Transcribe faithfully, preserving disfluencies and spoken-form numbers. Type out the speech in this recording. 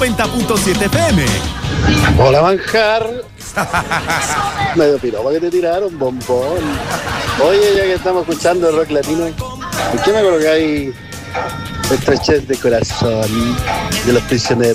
noventa punto siete F M. Hola, manjar. Medio piropa que te tiraron, bombón. Oye, ya que estamos escuchando el rock latino, ¿por qué me colocáis estrechez de corazón de los prisioneros?